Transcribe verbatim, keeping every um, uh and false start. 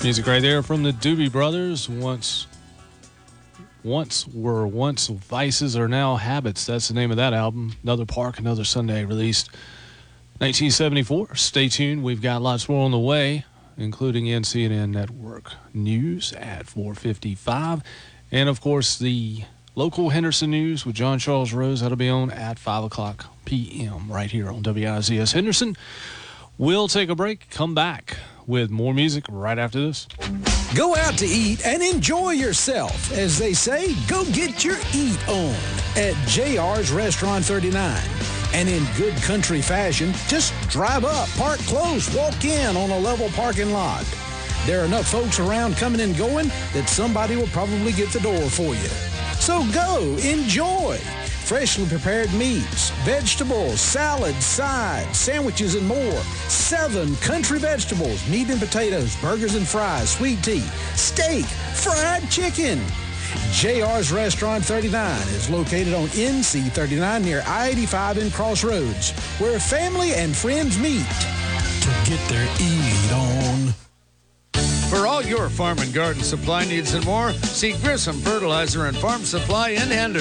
Music right there from the Doobie Brothers. Once, once were once vices are now habits. That's the name of that album. Another Park, Another Sunday, released nineteen seventy-four. Stay tuned. We've got lots more on the way, including N C N N Network News at four fifty-five. And, of course, the local Henderson News with John Charles Rose. That'll be on at five o'clock p.m. right here on W I Z S Henderson. We'll take a break, come back with more music right after this. Go out to eat and enjoy yourself. As they say, go get your eat on at J R's Restaurant thirty-nine. And in good country fashion, just drive up, park close, walk in on a level parking lot. There are enough folks around coming and going that somebody will probably get the door for you. So go, enjoy. Freshly prepared meats, vegetables, salads, sides, sandwiches, and more. Seven country vegetables, meat and potatoes, burgers and fries, sweet tea, steak, fried chicken. J R's Restaurant thirty-nine is located on N C thirty-nine near I eighty-five in Crossroads, where family and friends meet to get their eat on. For all your farm and garden supply needs and more, see Grissom Fertilizer and Farm Supply in Henderson.